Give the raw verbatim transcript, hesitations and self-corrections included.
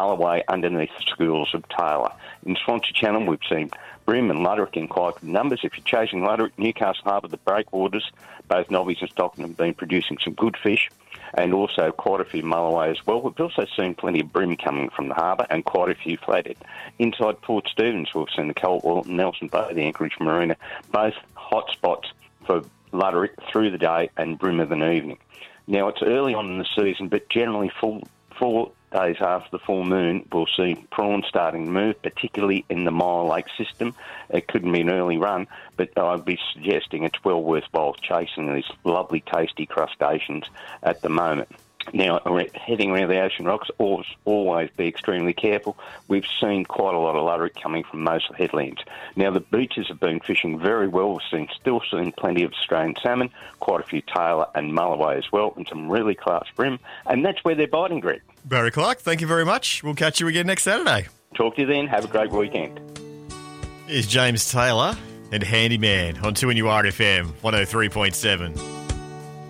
Mulloway underneath the schools of Taylor. In Swansea Channel, we've seen bream and luderick in quite good numbers. If you're chasing luderick, Newcastle Harbour, the breakwaters, both Nobbies and Stockton have been producing some good fish, and also quite a few mulloway as well. We've also seen plenty of bream coming from the harbour and quite a few flathead. Inside Port Stephens, we've seen the Caldwell and Nelson Bay, the Anchorage Marina, both hot spots for luderick through the day and bream of an evening. Now, it's early on in the season, but generally full, four days after the full moon, we'll see prawns starting to move, particularly in the Mile Lake system. It couldn't be an early run, but I'd be suggesting it's well worthwhile chasing these lovely, tasty crustaceans at the moment. Now, heading around the Ocean Rocks, always, always be extremely careful. We've seen quite a lot of luderick coming from most of the headlands. Now, the beaches have been fishing very well. We've seen, still seen plenty of Australian salmon, quite a few tailor and mulloway as well, and some really class bream. And that's where they're biting, Greg. Barry Clark, thank you very much. We'll catch you again next Saturday. Talk to you then. Have a great weekend. Here's James Taylor and Handyman on two N U R F M one oh three point seven.